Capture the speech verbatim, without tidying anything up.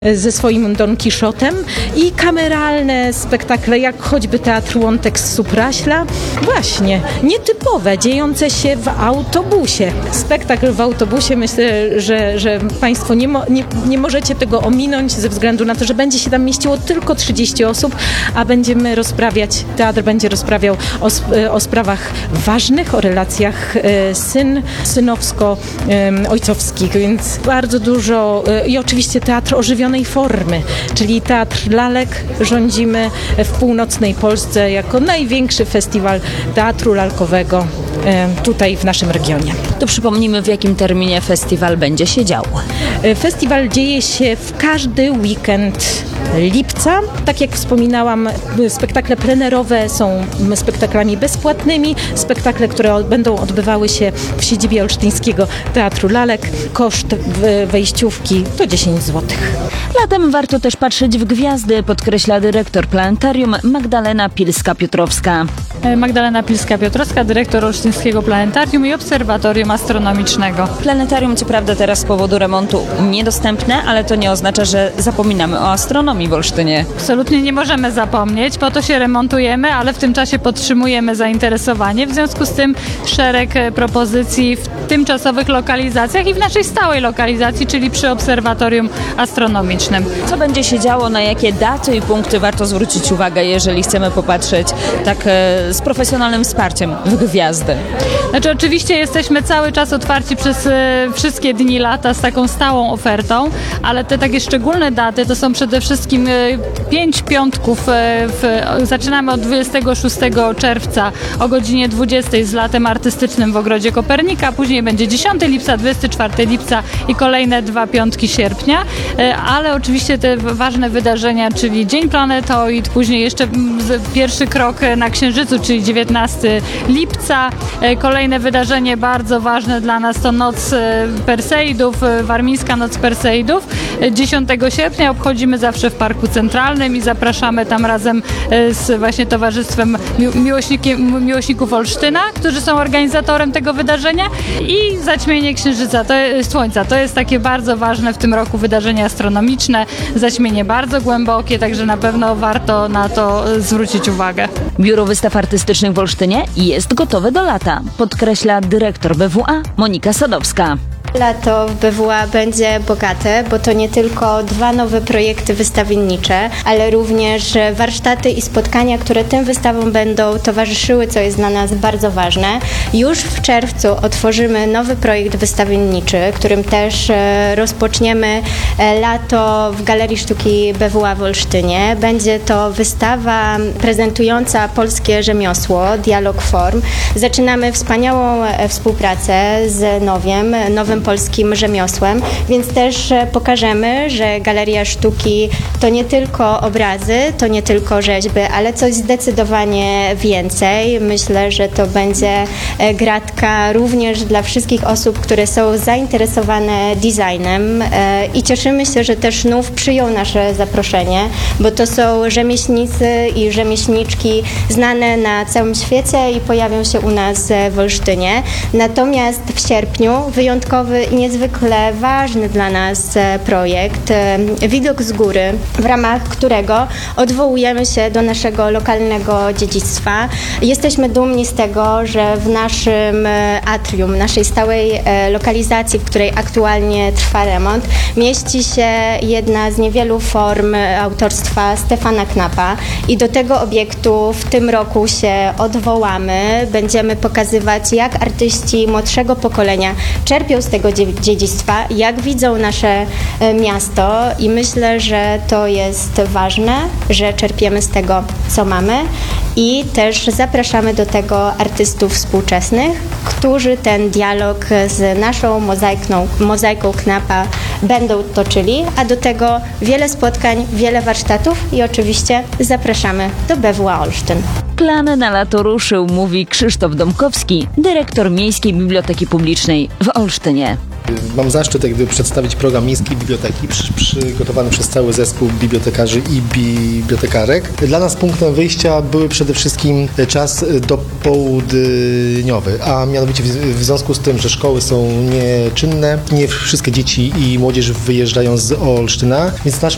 ze swoim Don Kiszotem i kameralne spektakle, jak choćby Teatr Łątek z Supraśla. Właśnie, nietypowe, dziejące się w autobusie. Spektakl w autobusie, myślę, że, że Państwo nie, mo, nie, nie możecie tego ominąć ze względu na to, że będzie się tam mieściło tylko trzydzieści osób, a będziemy rozprawiać, teatr będzie rozprawiał o, o sprawach ważnych, o relacjach syn, synowsko-ojcowskich, więc bardzo dużo i oczywiście teatr ożywiony formy, czyli Teatr Lalek rządzimy w północnej Polsce jako największy festiwal teatru lalkowego tutaj w naszym regionie. To przypomnijmy, w jakim terminie festiwal będzie się dział. Festiwal dzieje się w każdy weekend lipca. Tak jak wspominałam, spektakle plenerowe są spektaklami bezpłatnymi. Spektakle, które będą odbywały się w siedzibie Olsztyńskiego Teatru Lalek. Koszt wejściówki to dziesięć złotych. Latem warto też patrzeć w gwiazdy, podkreśla dyrektor planetarium Magdalena Pilska-Piotrowska. Magdalena Pilska-Piotrowska, dyrektor Olsztyńskiego Planetarium i Obserwatorium Astronomicznego. Planetarium co prawda teraz z powodu remontu niedostępne, ale to nie oznacza, że zapominamy o astronomii w Olsztynie. Absolutnie nie możemy zapomnieć, po to się remontujemy, ale w tym czasie podtrzymujemy zainteresowanie. W związku z tym szereg propozycji w tymczasowych lokalizacjach i w naszej stałej lokalizacji, czyli przy Obserwatorium Astronomicznym. Co będzie się działo, na jakie daty i punkty warto zwrócić uwagę, jeżeli chcemy popatrzeć tak e, z profesjonalnym wsparciem w gwiazdy? Znaczy oczywiście jesteśmy cały czas otwarci przez e, wszystkie dni lata z taką stałą ofertą, ale te takie szczególne daty to są przede wszystkim e, pięć piątków. E, w, zaczynamy od dwudziestego szóstego czerwca o godzinie dwudziestej z latem artystycznym w Ogrodzie Kopernika, później będzie dziesiątego lipca, dwudziestego czwartego lipca i kolejne dwa piątki sierpnia, e, ale oczywiście te ważne wydarzenia, czyli Dzień Planetoid, później jeszcze pierwszy krok na Księżycu, czyli dziewiętnastego lipca. Kolejne wydarzenie bardzo ważne dla nas to Noc Perseidów, Warmińska Noc Perseidów. dziesiątego sierpnia obchodzimy zawsze w Parku Centralnym i zapraszamy tam razem z właśnie Towarzystwem Miłośników Olsztyna, którzy są organizatorem tego wydarzenia, i zaćmienie Księżyca, to jest Słońca. To jest takie bardzo ważne w tym roku wydarzenie astronomiczne, zaćmienie bardzo głębokie, także na pewno warto na to zwrócić uwagę. Biuro Wystaw Artystycznych w Olsztynie jest gotowe do lata, podkreśla dyrektor B W A Monika Sadowska. Lato w B W A będzie bogate, bo to nie tylko dwa nowe projekty wystawiennicze, ale również warsztaty i spotkania, które tym wystawom będą towarzyszyły, co jest dla nas bardzo ważne. Już w czerwcu otworzymy nowy projekt wystawienniczy, którym też rozpoczniemy lato w Galerii Sztuki B W A w Olsztynie. Będzie to wystawa prezentująca polskie rzemiosło, dialog form. Zaczynamy wspaniałą współpracę z Nowiem, nowym polskim rzemiosłem, więc też pokażemy, że Galeria Sztuki to nie tylko obrazy, to nie tylko rzeźby, ale coś zdecydowanie więcej. Myślę, że to będzie gratka również dla wszystkich osób, które są zainteresowane designem, i cieszymy się, że też Nów przyjął nasze zaproszenie, bo to są rzemieślnicy i rzemieślniczki znane na całym świecie i pojawią się u nas w Olsztynie. Natomiast w sierpniu wyjątkowy i niezwykle ważny dla nas projekt Widok z góry, w ramach którego odwołujemy się do naszego lokalnego dziedzictwa. Jesteśmy dumni z tego, że w naszym atrium, naszej stałej lokalizacji, w której aktualnie trwa remont, mieści się jedna z niewielu form autorstwa Stefana Knapa i do tego obiektu w tym roku się odwołamy. Będziemy pokazywać, jak artyści młodszego pokolenia czerpią z tego dziedzictwa, jak widzą nasze miasto, i myślę, że to jest ważne, że czerpiemy z tego, co mamy, i też zapraszamy do tego artystów współczesnych, którzy ten dialog z naszą mozaiką, mozaiką Knapa będą toczyli, a do tego wiele spotkań, wiele warsztatów i oczywiście zapraszamy do B W A Olsztyn. Plan na lato ruszył, mówi Krzysztof Domkowski, dyrektor Miejskiej Biblioteki Publicznej w Olsztynie. Mam zaszczyt jakby przedstawić program Miejskiej Biblioteki przy, przygotowany przez cały zespół bibliotekarzy i bibliotekarek. Dla nas punktem wyjścia były przede wszystkim czas dopołudniowy, a mianowicie w, w związku z tym, że szkoły są nieczynne, nie wszystkie dzieci i młodzież wyjeżdżają z Olsztyna, więc naszym